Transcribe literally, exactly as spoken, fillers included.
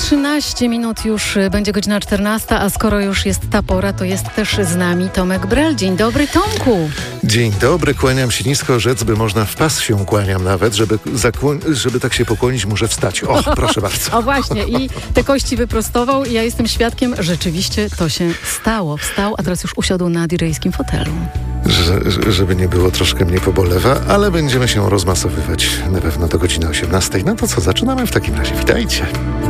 trzynaście minut już będzie godzina czternasta, a skoro już jest ta pora, to jest też z nami Tomek Brel. Dzień dobry, Tomku. Dzień dobry, kłaniam się nisko, rzec by można w pas się kłaniam nawet, żeby, zakło- żeby tak się pokłonić, muszę wstać. O, proszę bardzo. O właśnie, i te kości wyprostował i ja jestem świadkiem, rzeczywiście to się stało. Wstał, a teraz już usiadł na direjskim fotelu. Że, żeby nie było, troszkę mnie pobolewa, ale będziemy się rozmasowywać na pewno do godziny osiemnastej. No to co, zaczynamy w takim razie. Witajcie.